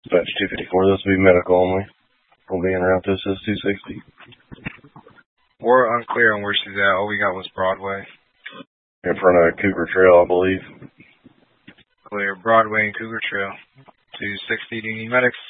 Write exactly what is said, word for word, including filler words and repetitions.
Dispatch two fifty-four, this will be medical only. We'll be en route to assist two sixty. We're unclear on where she's at. All we got was Broadway. In front of Cougar Trail, I believe. Clear. Broadway and Cougar Trail. two sixty, do you need medics?